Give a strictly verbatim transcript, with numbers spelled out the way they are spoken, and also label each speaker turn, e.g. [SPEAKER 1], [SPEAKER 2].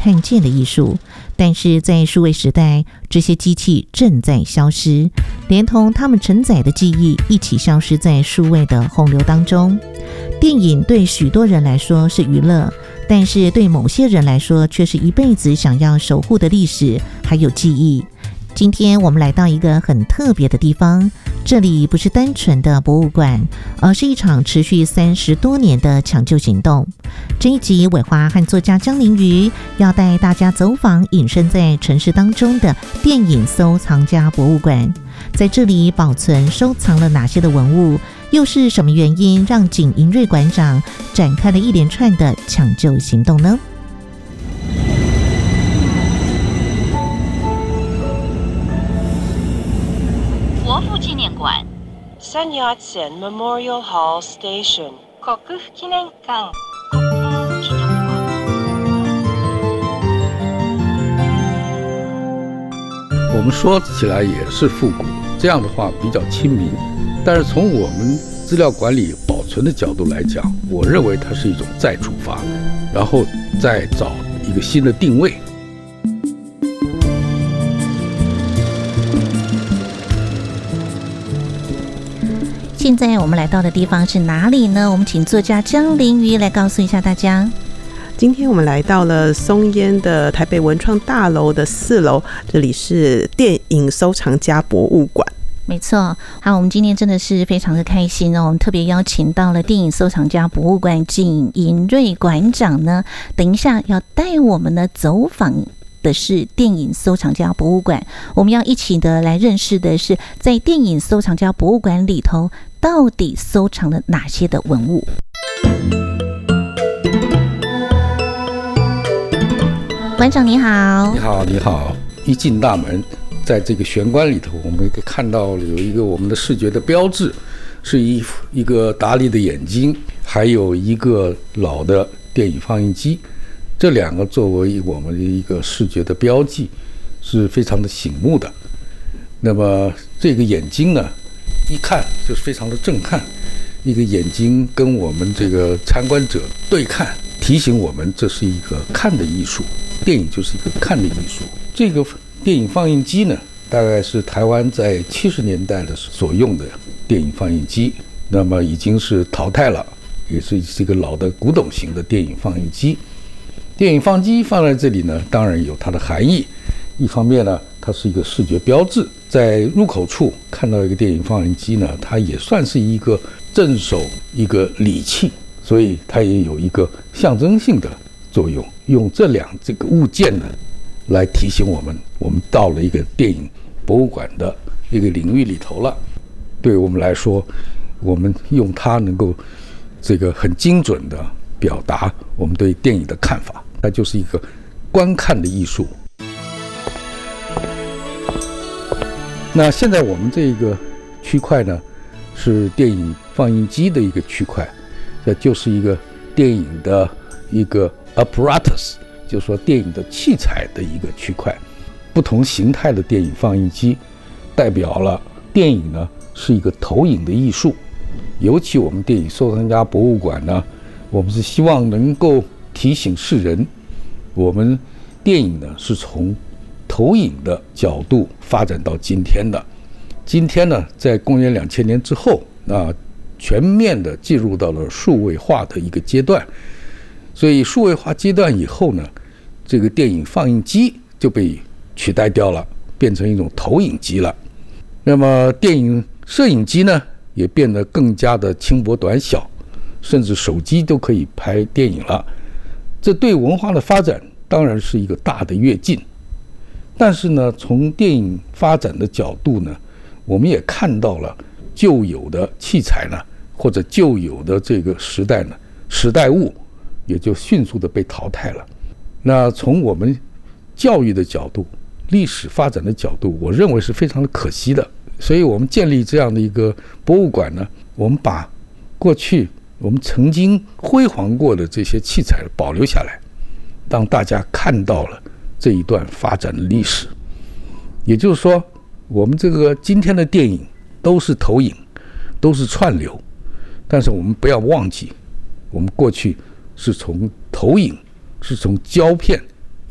[SPEAKER 1] 看见的艺术。但是在数位时代，这些机器正在消失，连同它们承载的记忆一起消失在数位的洪流当中。电影对许多人来说是娱乐，但是对某些人来说却是一辈子想要守护的历史还有记忆。今天我们来到一个很特别的地方，这里不是单纯的博物馆，而是一场持续三十多年的抢救行动。这一集伟华和作家江凌瑜要带大家走访隐身在城市当中的电影收藏家博物馆，在这里保存收藏了哪些的文物，又是什么原因让景银瑞馆长展开了一连串的抢救行动呢？
[SPEAKER 2] 国父纪念馆、
[SPEAKER 3] 山谷線 Memorial Hall Station、
[SPEAKER 2] 国父纪念館、
[SPEAKER 4] 我们说起来也是复古，这样的话比较亲民。但是从我们资料管理保存的角度来讲，我认为它是一种再出发，然后再找一个新的定位。
[SPEAKER 1] 现在我们来到的地方是哪里呢？我们请作家江凌瑜来告诉一下大家。
[SPEAKER 5] 今天我们来到了松烟的台北文创大楼的四楼，这里是电影收藏家博物馆。
[SPEAKER 1] 没错，好，我们今天真的是非常的开心哦！我们特别邀请到了电影收藏家博物馆景银瑞馆长呢，等一下要带我们呢走访的是电影收藏家博物馆。我们要一起的来认识的是，在电影收藏家博物馆里头，到底收藏了哪些的文物？馆长你好。
[SPEAKER 4] 你好，你好。一进大门，在这个玄关里头，我们可以看到有一个我们的视觉的标志，是一一个达利的眼睛，还有一个老的电影放映机。这两个作为我们的一个视觉的标记，是非常的醒目的。那么这个眼睛呢，一看就是非常的震撼，一个眼睛跟我们这个参观者对看，提醒我们这是一个看的艺术，电影就是一个看的艺术。这个电影放映机呢，大概是台湾在七十年代的所用的电影放映机，那么已经是淘汰了，也是这个老的古董型的电影放映机。电影放机放在这里呢，当然有它的含义。一方面呢，它是一个视觉标志，在入口处看到一个电影放映机呢，它也算是一个镇守一个礼器，所以它也有一个象征性的作用。用这两这个物件呢，来提醒我们，我们到了一个电影博物馆的一个领域里头了。对我们来说，我们用它能够这个很精准的表达我们对电影的看法，它就是一个观看的艺术。那现在我们这个区块呢，是电影放映机的一个区块，这就是一个电影的一个 apparatus， 就是说电影的器材的一个区块。不同形态的电影放映机代表了电影呢是一个投影的艺术。尤其我们电影收藏家博物馆呢，我们是希望能够提醒世人，我们电影呢是从投影的角度发展到今天的。今天呢，在公元两千年之后，那全面的进入到了数位化的一个阶段。所以数位化阶段以后呢，这个电影放映机就被取代掉了，变成一种投影机了。那么电影摄影机呢，也变得更加的轻薄短小，甚至手机都可以拍电影了。这对文化的发展当然是一个大的跃进。但是呢，从电影发展的角度呢，我们也看到了旧有的器材呢，或者旧有的这个时代呢，时代物也就迅速的被淘汰了。那从我们教育的角度、历史发展的角度，我认为是非常的可惜的。所以我们建立这样的一个博物馆呢，我们把过去我们曾经辉煌过的这些器材保留下来，让大家看到了这一段发展的历史。也就是说，我们这个今天的电影都是投影，都是串流，但是我们不要忘记，我们过去是从投影，是从胶片